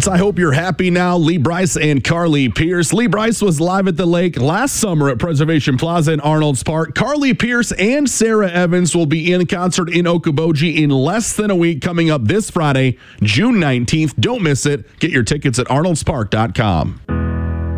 sports. I hope you're happy now. Lee Brice and Carly Pierce. Lee Brice was live at the lake last summer at Preservation Plaza in Arnold's Park. Carly Pierce and Sarah Evans will be in concert in Okoboji in less than a week, coming up this Friday, June 19th. Don't miss it. Get your tickets at arnoldspark.com.